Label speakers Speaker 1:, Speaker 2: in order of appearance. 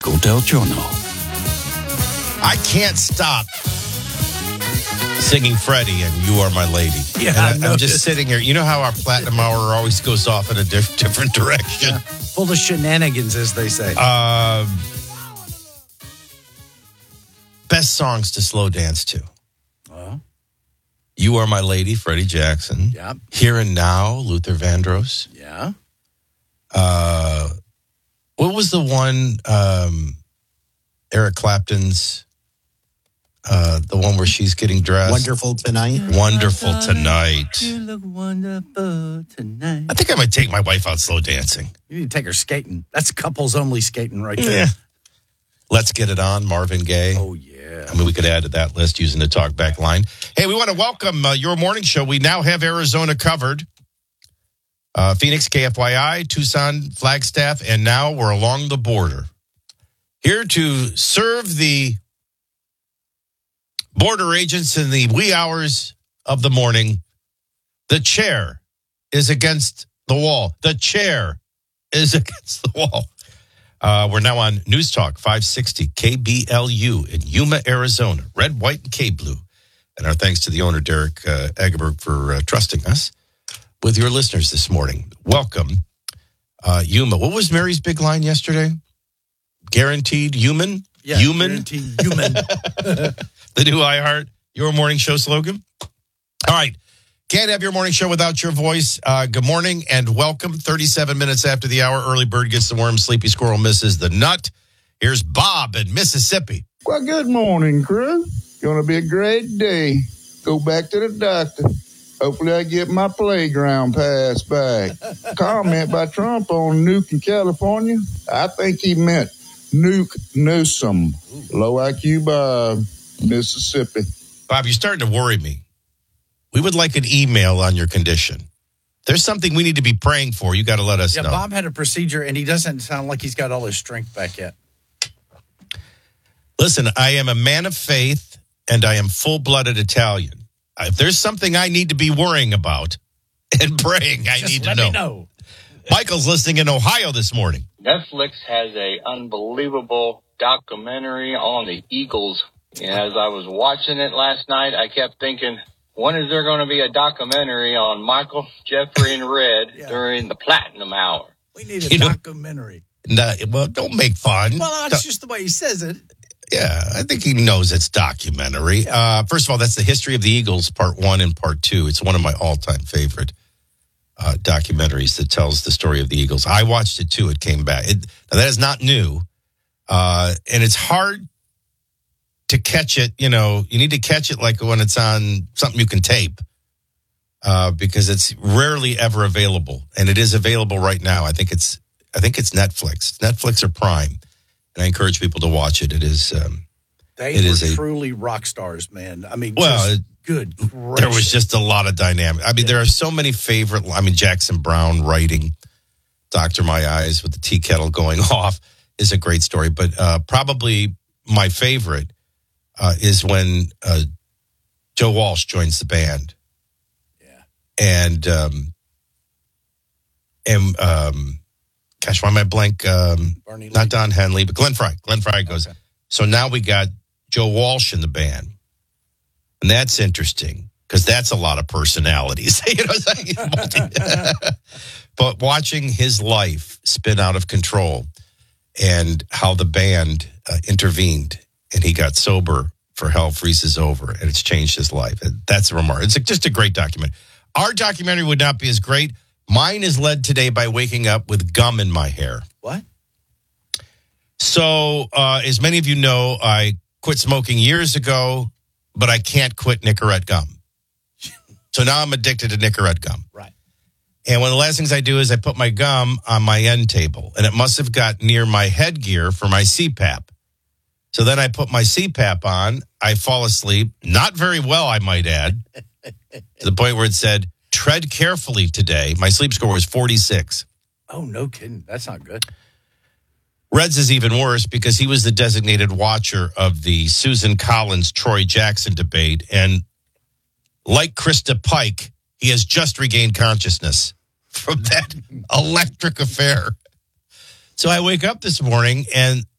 Speaker 1: Ascolta il giorno.
Speaker 2: I can't stop singing Freddie and You Are My Lady.
Speaker 1: Yeah,
Speaker 2: and I'm just sitting here. You know how our Platinum Hour always goes off in a different direction?
Speaker 1: Yeah. Full of shenanigans, as they say.
Speaker 2: Best songs to slow dance to.
Speaker 1: Well,
Speaker 2: You Are My Lady, Freddie Jackson.
Speaker 1: yeah.
Speaker 2: Here and Now, Luther Vandross.
Speaker 1: Yeah.
Speaker 2: What was the one, Eric Clapton's, the one where she's getting dressed?
Speaker 3: Wonderful Tonight.
Speaker 2: Wonderful Tonight.
Speaker 1: You look wonderful tonight.
Speaker 2: I think I might take my wife out slow dancing.
Speaker 1: You need to take her skating. That's couples only skating right there.
Speaker 2: Yeah. Let's Get It On, Marvin Gaye.
Speaker 1: Oh, yeah.
Speaker 2: I mean, we could add to that list using the talkback line. Hey, we want to welcome your morning show. We now have Arizona covered. Phoenix, KFYI, Tucson, Flagstaff, and now we're along the border. Here to serve the border agents in the wee hours of the morning. The chair is against the wall. The chair is against the wall. We're now on News Talk 560 KBLU in Yuma, Arizona. Red, white, and K-blue. And our thanks to the owner, Derek Agerberg, for trusting us with your listeners this morning. Welcome, Yuma. What was Mary's big line yesterday? Guaranteed human?
Speaker 1: Yeah,
Speaker 2: human?
Speaker 1: guaranteed human.
Speaker 2: The new iHeart, your morning show slogan. All right. Can't have your morning show without your voice. Good morning and welcome. 37 minutes after the hour, early bird gets the worm, sleepy squirrel misses the nut. Here's Bob in Mississippi.
Speaker 4: Well, good morning, crew. Gonna be a great day. Go back to the doctor. Hopefully I get my playground pass back. Comment by Trump on Nuke in California. I think he meant Nuke Newsom. Low IQ Bob, Mississippi.
Speaker 2: Bob, you're starting to worry me. We would like an email on your condition. There's something we need to be praying for. You got to let us know.
Speaker 1: Bob had a procedure, and he doesn't sound like he's got all his strength back yet.
Speaker 2: Listen, I am a man of faith, and I am full-blooded Italian. If there's something I need to be worrying about and praying, I need to know.
Speaker 1: Let me know.
Speaker 2: Michael's listening in Ohio this morning.
Speaker 5: Netflix has a unbelievable documentary on the Eagles. And as I was watching it last night, I kept thinking, when is there going to be a documentary on Michael, Jeffrey, and Red during the Platinum Hour?
Speaker 1: We need a documentary.
Speaker 2: Well, don't make fun.
Speaker 1: Well, that's just the way he says it.
Speaker 2: Yeah, I think he knows it's documentary. First of all, that's the history of the Eagles, part 1 and part 2. It's one of my all-time favorite documentaries that tells the story of the Eagles. I watched it, too. It came back. Now, that is not new, and it's hard to catch it. You know, you need to catch it like when it's on something you can tape because it's rarely ever available, and it is available right now. I think it's Netflix or Prime. I encourage people to watch it. It is.
Speaker 1: They were truly rock stars, man. I mean, good gracious.
Speaker 2: There was just a lot of dynamic. I mean, there are so many favorite. I mean, Jackson Browne writing "Doctor My Eyes" with the tea kettle going off is a great story. But probably my favorite is when Joe Walsh joins the band. Yeah, and gosh, why am I blank? Not Don Henley, but Glenn Frey. Glenn Frey goes. Okay. So now we got Joe Walsh in the band, and that's interesting because that's a lot of personalities. But watching his life spin out of control, and how the band intervened, and he got sober for Hell Freezes Over, and it's changed his life. And that's a remark. It's just a great documentary. Our documentary would not be as great. Mine is led today by waking up with gum in my hair.
Speaker 1: What?
Speaker 2: So, as many of you know, I quit smoking years ago, but I can't quit Nicorette gum. So now I'm addicted to Nicorette gum.
Speaker 1: Right.
Speaker 2: And one of the last things I do is I put my gum on my end table, and it must have got near my headgear for my CPAP. So then I put my CPAP on. I fall asleep, not very well, I might add, to the point where it said, tread carefully today. My sleep score was 46.
Speaker 1: Oh, no kidding. That's not good.
Speaker 2: Red's is even worse because he was the designated watcher of the Susan Collins-Troy Jackson debate. And like Krista Pike, he has just regained consciousness from that electric affair. So I wake up this morning and